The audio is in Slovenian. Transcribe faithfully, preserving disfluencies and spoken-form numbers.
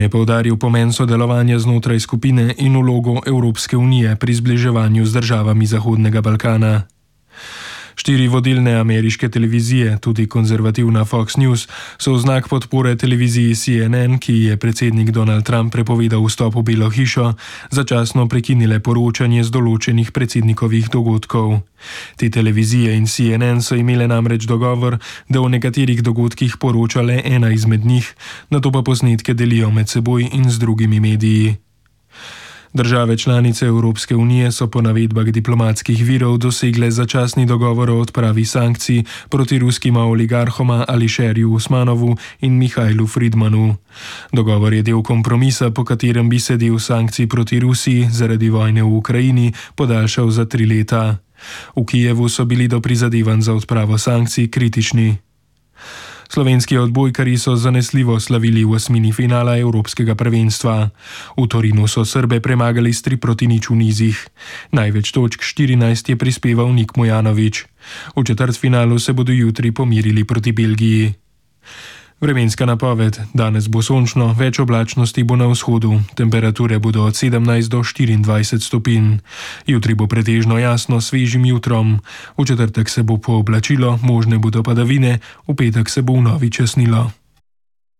Je poudaril pomen sodelovanja znotraj skupine in vlogo Evropske unije pri zbliževanju z državami Zahodnega Balkana. Štiri vodilne ameriške televizije, tudi konzervativna Fox News, so v znak podpore televiziji C N N, ki je predsednik Donald Trump prepovedal vstop v Belo hišo, začasno prekinile poročanje z določenih predsednikovih dogodkov. Te televizije in C N N so imele namreč dogovor, da o nekaterih dogodkih poroča le ena izmed njih, nato pa posnetke delijo med seboj in z drugimi mediji. Države članice Evropske unije so po navedbah diplomatskih virov dosegle začasni dogovor o odpravi sankcij proti ruskima oligarhoma Ališerju Usmanovu in Mihajlu Fridmanu. Dogovor je del kompromisa, po katerem bi se del sankcij proti Rusiji zaradi vojne v Ukrajini podaljšal za tri leta. V Kijevu so bili do prizadevanj za odpravo sankcij kritični. Slovenski odbojkarji so zanesljivo slavili v osmini finala Evropskega prvenstva. V Torinu so Srbe premagali s tri proti nič v nizih. Največ točk štirinajst je prispeval Nik Mojanović. V četrtfinalu se bodo jutri pomirili proti Belgiji. Vremenska napoved. Danes bo sončno, več oblačnosti bo na vzhodu. Temperature bodo od sedemnajst do štiriindvajset stopinj. Jutri bo pretežno jasno, svežim jutrom. V četrtek se bo pooblačilo, možne bodo padavine, v petek se bo vnovič jasnilo.